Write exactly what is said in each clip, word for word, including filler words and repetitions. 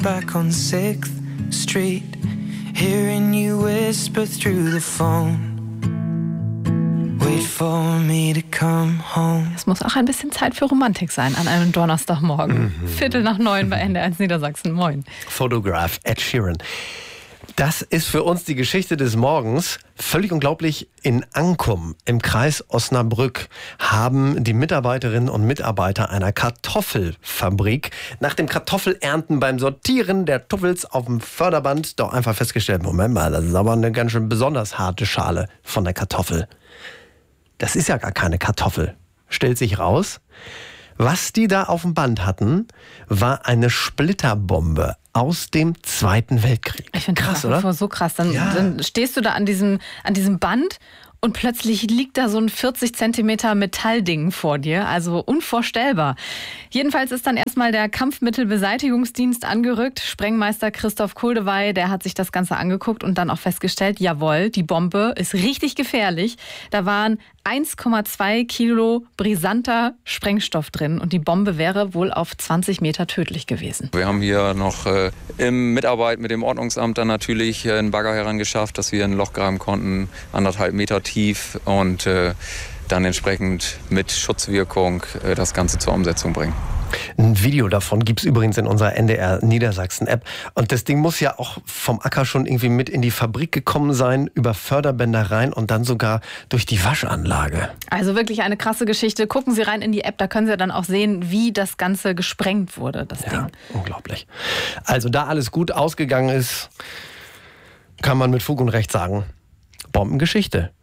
back on sixth Street, hearing you whisper through the phone. Wait for me to come home. Es muss auch ein bisschen Zeit für Romantik sein an einem Donnerstagmorgen. Mhm. Viertel nach neun bei N D R eins Niedersachsen. Moin. Photograph, Ed Sheeran. Das ist für uns die Geschichte des Morgens. Völlig unglaublich, in Ankum im Kreis Osnabrück haben die Mitarbeiterinnen und Mitarbeiter einer Kartoffelfabrik nach dem Kartoffelernten beim Sortieren der Tuffels auf dem Förderband doch einfach festgestellt, Moment mal, das ist aber eine ganz schön besonders harte Schale von der Kartoffel. Das ist ja gar keine Kartoffel, stellt sich raus. Was die da auf dem Band hatten, war eine Splitterbombe aus dem Zweiten Weltkrieg. Ich finde das nach wie vor so krass. Dann, ja. dann stehst du da an diesem, an diesem Band und plötzlich liegt da so ein vierzig Zentimeter Metallding vor dir. Also unvorstellbar. Jedenfalls ist dann erstmal der Kampfmittelbeseitigungsdienst angerückt. Sprengmeister Christoph Koldewey, der hat sich das Ganze angeguckt und dann auch festgestellt, jawohl, die Bombe ist richtig gefährlich. Da waren eins Komma zwei Kilo brisanter Sprengstoff drin und die Bombe wäre wohl auf zwanzig Meter tödlich gewesen. Wir haben hier noch äh, in Mitarbeit mit dem Ordnungsamt dann natürlich äh, einen Bagger herangeschafft, dass wir ein Loch graben konnten, anderthalb Meter tief und äh, dann entsprechend mit Schutzwirkung äh, das Ganze zur Umsetzung bringen. Ein Video davon gibt es übrigens in unserer N D R Niedersachsen-App. Und das Ding muss ja auch vom Acker schon irgendwie mit in die Fabrik gekommen sein, über Förderbänder rein und dann sogar durch die Waschanlage. Also wirklich eine krasse Geschichte. Gucken Sie rein in die App, da können Sie dann auch sehen, wie das Ganze gesprengt wurde, das Ding. Ja, unglaublich. Also da alles gut ausgegangen ist, kann man mit Fug und Recht sagen, Bombengeschichte.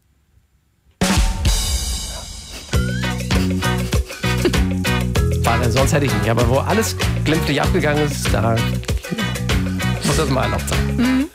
Sonst hätte ich nicht. Aber wo alles glimpflich abgegangen ist, da muss das mal erlaubt sein. Mhm.